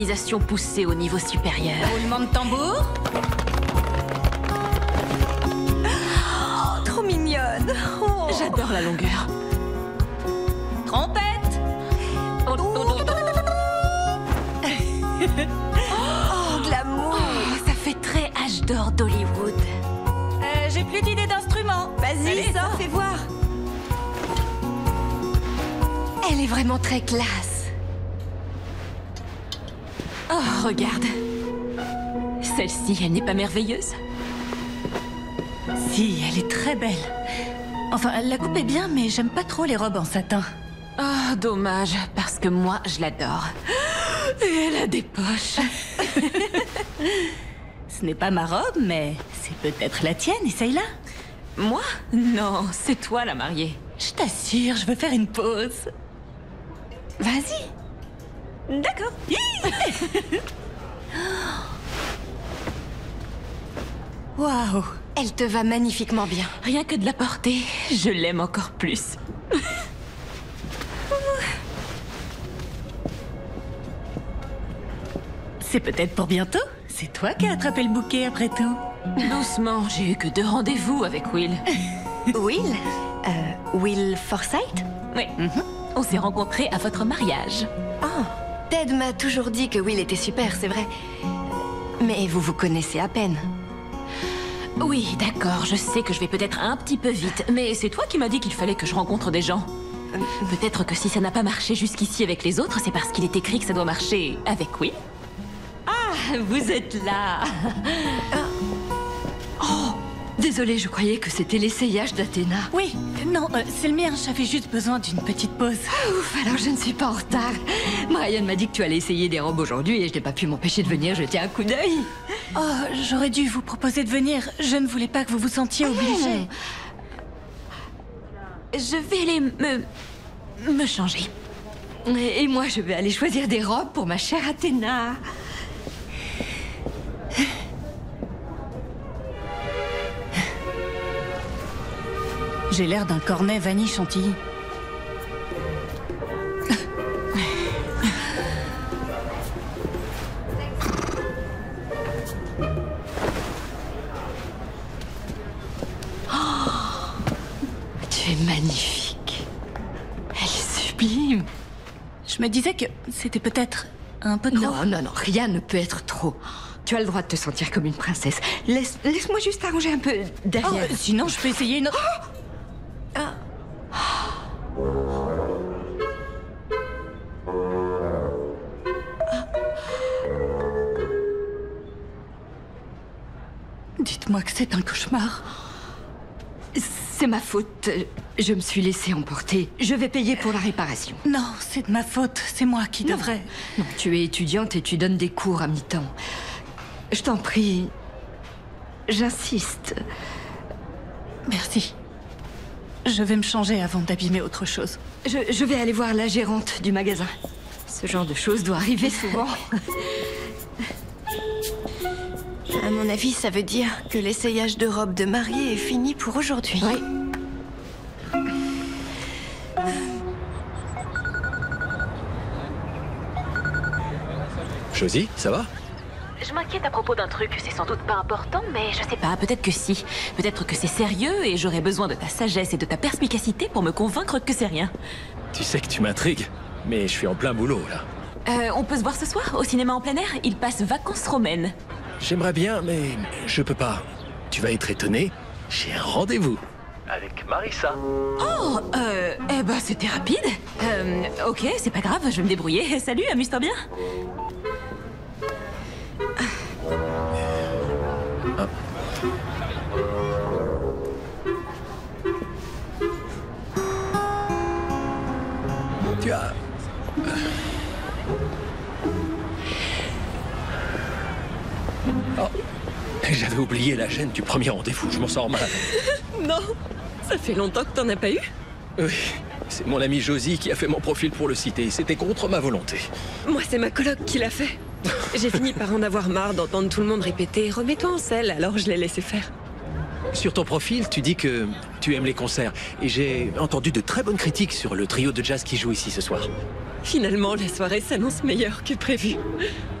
Poussée au niveau supérieur. Roulement de tambour. Oh, trop mignonne. Oh. J'adore la longueur. Trompette. Oh, glamour. Oh, ça fait très âge d'or d'Hollywood. J'ai plus d'idées d'instruments. Vas-y, sors, fais voir. Elle est vraiment très classe. Oh, regarde. Celle-ci, elle n'est pas merveilleuse? Si, elle est très belle. Enfin, la coupe est bien, mais j'aime pas trop les robes en satin. Oh, dommage, parce que moi, je l'adore. Et elle a des poches. Ce n'est pas ma robe, mais c'est peut-être la tienne, essaye-la. Moi? Non, c'est toi la mariée. Je t'assure, je veux faire une pause. Vas-y. D'accord. Waouh. Elle te va magnifiquement bien. Rien que de la porter, je l'aime encore plus. C'est peut-être pour bientôt. C'est toi qui as attrapé le bouquet après tout. Doucement, j'ai eu que 2 rendez-vous avec Will. Will Will Forsythe? Oui. On s'est rencontrés à votre mariage. Oh, Ted m'a toujours dit que Will était super, c'est vrai. Mais vous vous connaissez à peine. Oui, d'accord, je sais que je vais peut-être un petit peu vite, mais c'est toi qui m'as dit qu'il fallait que je rencontre des gens. Peut-être que si ça n'a pas marché jusqu'ici avec les autres, c'est parce qu'il est écrit que ça doit marcher avec Will. Ah, vous êtes là. Oh, désolée, je croyais que c'était l'essayage d'Athéna. Oui, non, c'est le mien. J'avais juste besoin d'une petite pause. Ouf, alors je ne suis pas en retard. Brian m'a dit que tu allais essayer des robes aujourd'hui et je n'ai pas pu m'empêcher de venir jeter un coup d'œil. Oh, j'aurais dû vous proposer de venir. Je ne voulais pas que vous vous sentiez obligé. Je vais aller me changer. Et moi, je vais aller choisir des robes pour ma chère Athéna. J'ai l'air d'un cornet vanille chantilly. Tu es magnifique. Elle est sublime. Je me disais que c'était peut-être un peu trop. Non, non, non, rien ne peut être trop. Tu as le droit de te sentir comme une princesse. Laisse-moi juste arranger un peu derrière. Oh, sinon, je peux essayer une autre. Dites-moi que c'est un cauchemar. C'est ma faute. Je me suis laissée emporter. Je vais payer pour la réparation. Non, c'est de ma faute. C'est moi qui devrais. Non, tu es étudiante et tu donnes des cours à mi-temps. Je t'en prie. J'insiste. Merci. Je vais me changer avant d'abîmer autre chose. Je vais aller voir la gérante du magasin. Ce genre de choses doit arriver souvent. À mon avis, ça veut dire que l'essayage de robe de mariée est fini pour aujourd'hui. Oui. Josie, ça va? Je m'inquiète à propos d'un truc, c'est sans doute pas important, mais je sais pas, peut-être que si. Peut-être que c'est sérieux et j'aurais besoin de ta sagesse et de ta perspicacité pour me convaincre que c'est rien. Tu sais que tu m'intrigues, mais je suis en plein boulot, là. On peut se voir ce soir, au cinéma en plein air? Il passe Vacances romaines. J'aimerais bien, mais je peux pas. Tu vas être étonné, j'ai un rendez-vous. Avec Marissa. Oh, eh ben c'était rapide. Ok, c'est pas grave, je vais me débrouiller. Salut, amuse-toi bien. Tu as... Oh, j'avais oublié la gêne du premier rendez-vous, je m'en sors mal. Non, ça fait longtemps que t'en as pas eu. Oui, c'est mon amie Josie qui a fait mon profil pour le site et c'était contre ma volonté. Moi, c'est ma coloc qui l'a fait. J'ai fini par en avoir marre d'entendre tout le monde répéter « Remets-toi en selle », alors je l'ai laissé faire. Sur ton profil, tu dis que tu aimes les concerts. Et j'ai entendu de très bonnes critiques sur le trio de jazz qui joue ici ce soir. Finalement, la soirée s'annonce meilleure que prévu.